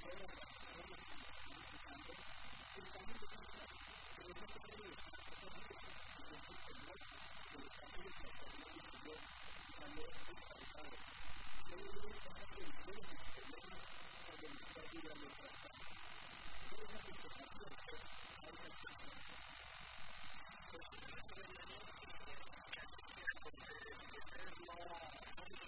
todas las personas que están escuchando, que están interesadas, pero esa parte de